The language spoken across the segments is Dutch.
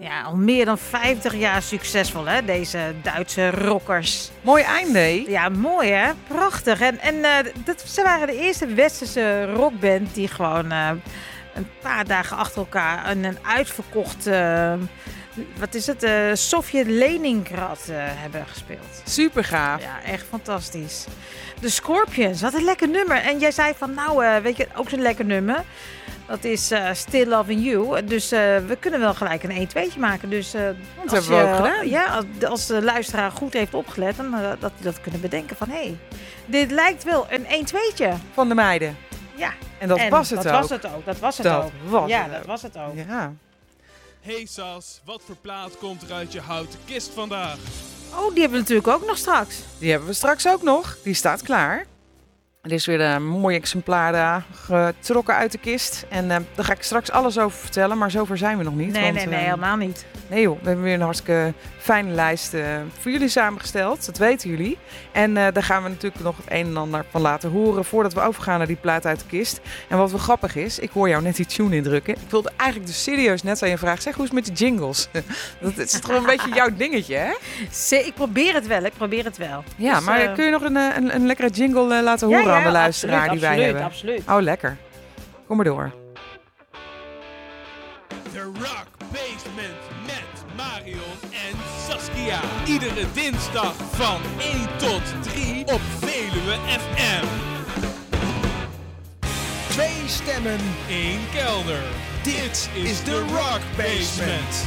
Ja, al meer dan 50 jaar succesvol, hè, deze Duitse rockers. Mooi einde. Ja, mooi hè? Prachtig. Ze waren de eerste westerse rockband die gewoon een paar dagen achter elkaar een uitverkocht... Sovjet Leningrad hebben gespeeld. Super gaaf. Ja, echt fantastisch. De Scorpions, wat een lekker nummer. En jij zei van, weet je, ook zo'n lekker nummer. Dat is Still Loving You. Dus we kunnen wel gelijk een 1-2'tje maken. Dus dat hebben we ook gedaan. Ja, als de luisteraar goed heeft opgelet, dan dat hij dat kunnen bedenken van... Hé, dit lijkt wel een 1-2'tje. Van de meiden. Ja. En dat was het ook. Dat was het ook. Ja. Hey Sas, wat voor plaat komt er uit je houten kist vandaag? Oh, die hebben we natuurlijk ook nog straks. Die hebben we straks ook nog. Die staat klaar. Er is weer een mooi exemplaar getrokken uit de kist. En daar ga ik straks alles over vertellen. Maar zover zijn we nog niet. Nee, helemaal niet. Nee joh, we hebben weer een hartstikke fijne lijst voor jullie samengesteld. Dat weten jullie. En daar gaan we natuurlijk nog het een en ander van laten horen voordat we overgaan naar die plaat uit de kist. En wat wel grappig is, ik hoor jou net die tune indrukken. Ik wilde eigenlijk dus serieus net aan je vragen, zeg hoe is het met de jingles? Dat is toch een beetje jouw dingetje, hè? Ik probeer het wel. Ja, dus, maar kun je nog een lekkere jingle laten horen aan de luisteraar die wij hebben? Absoluut. Oh, lekker. Kom maar door. The Rock Basement met Marion en Saskia. Iedere dinsdag van 1 tot 3 op Veluwe FM. 2 stemmen, 1 kelder. Dit is The Rock Basement.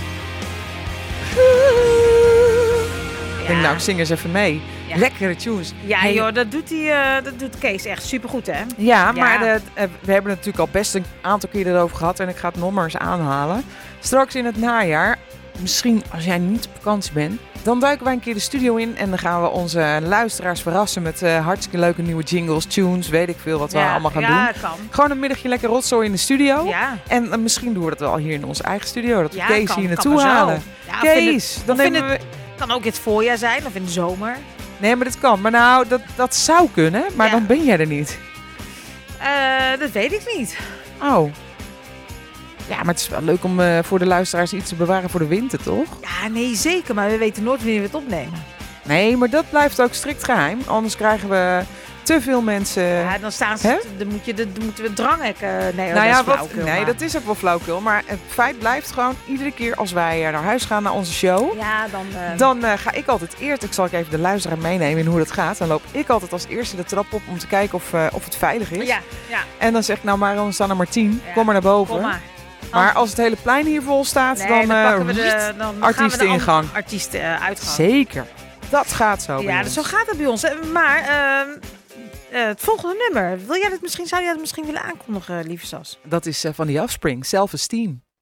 Ik denk, nou, ik zing eens even mee. Ja. Lekkere tunes. Ja, hey, joh, dat doet Kees echt supergoed, hè? Ja, maar we hebben het natuurlijk al best een aantal keer erover gehad. En ik ga het nog maar eens aanhalen. Straks in het najaar, misschien als jij niet op vakantie bent, dan duiken wij een keer de studio in. En dan gaan we onze luisteraars verrassen met hartstikke leuke nieuwe jingles, tunes, weet ik veel wat we allemaal gaan doen. Ja, kan. Gewoon een middagje lekker rotzooi in de studio. Ja. En misschien doen we dat wel hier in onze eigen studio. Dat we Kees hier naartoe kan halen. Ja, Kees, dan nemen we... kan ook in het voorjaar zijn of in de zomer. Nee, maar dat kan. Maar nou, dat zou kunnen. Maar dan ben jij er niet. Dat weet ik niet. Oh. Ja, maar het is wel leuk om voor de luisteraars iets te bewaren voor de winter, toch? Ja, nee, zeker. Maar we weten nooit wanneer we het opnemen. Nee, maar dat blijft ook strikt geheim. Anders krijgen we te veel mensen... Ja, dan staan ze... Dan moeten we dranghekken... Nee, nou ja, dat is ook wel flauwkul. Maar het feit blijft gewoon, iedere keer als wij naar huis gaan, naar onze show... Ja, dan ga ik altijd eerst... Ik zal even de luisteraar meenemen in hoe dat gaat. Dan loop ik altijd als eerste de trap op om te kijken of het veilig is. Ja. En dan zeg ik, nou maar, dan staan er maar 10. Ja. Kom maar naar boven. Kom maar. Maar als het hele plein hier vol staat, dan pakken we de artiesteningang. Artiestenuitgang. Zeker. Dat gaat zo. Ja, dus zo gaat het bij ons. Maar het volgende nummer, zou jij dat misschien willen aankondigen, lieve Sas? Dat is van The Offspring, Self-Esteem.